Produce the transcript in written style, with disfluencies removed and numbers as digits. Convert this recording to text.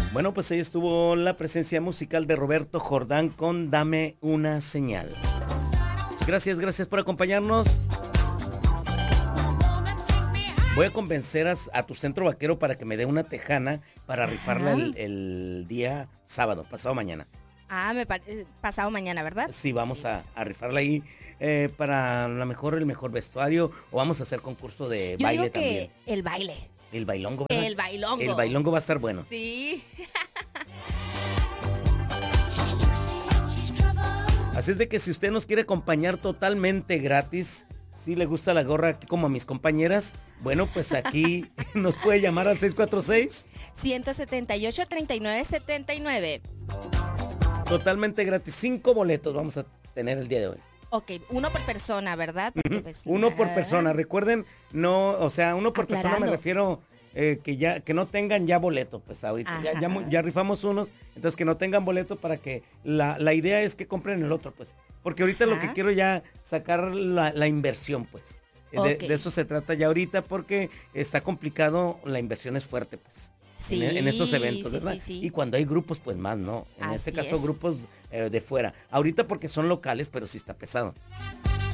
Bueno, pues ahí estuvo la presencia musical de Roberto Jordán con Dame una señal. Gracias por acompañarnos. Voy a convencer a tu centro vaquero para que me dé una tejana para rifarla el día sábado, pasado mañana. Pasado mañana, ¿verdad? Sí, vamos a rifarla ahí para el mejor vestuario, o vamos a hacer concurso de Yo baile digo que también. el baile. El bailongo, ¿verdad? El bailongo. El bailongo va a estar bueno. Sí. Así es de que si usted nos quiere acompañar totalmente gratis, si le gusta la gorra aquí como a mis compañeras, bueno, pues aquí nos puede llamar al 646-178-3979. Totalmente gratis. 5 boletos vamos a tener el día de hoy. Ok, uno por persona, ¿verdad? Porque, pues, Uno por persona. Recuerden, uno por persona me refiero que no tengan ya boleto. Pues ahorita ya rifamos unos, entonces que no tengan boleto para que la idea es que compren el otro, pues. Porque ahorita lo que quiero ya sacar la inversión, pues. De eso se trata ya ahorita porque está complicado, la inversión es fuerte, pues. Sí, En estos eventos, ¿verdad? Sí. Y cuando hay grupos, pues más, ¿no? En este caso, es. grupos de fuera. Ahorita porque son locales, pero sí está pesado.